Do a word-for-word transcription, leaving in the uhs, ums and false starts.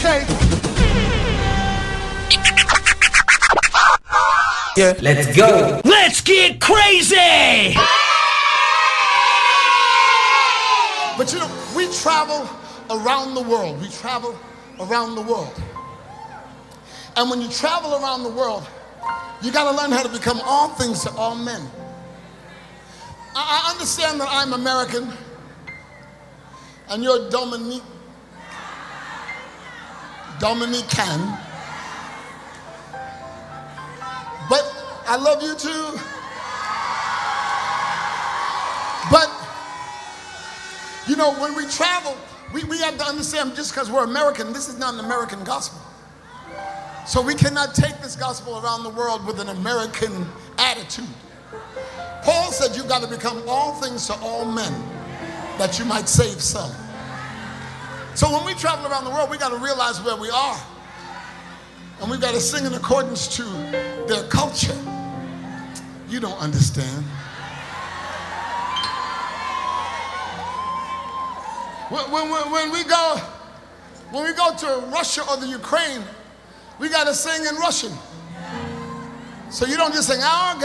Okay. Yeah. Let's go. Let's get crazy! But you know, we travel around the world. We travel around the world. And when you travel around the world, you got to learn how to become all things to all men. I, I understand that I'm American and you're Dominic, Dominican. But I love you too. But, you know, when we travel, we, we have to understand just because we're American, this is not an American gospel. So we cannot take this gospel around the world with an American attitude. Paul said you've got to become all things to all men that you might save some. So when we travel around the world, we got to realize where we are. And we've got to sing in accordance to their culture. You don't understand. When, when, when we go, when we go to Russia or the Ukraine, we got to sing in Russian. So you don't just sing, our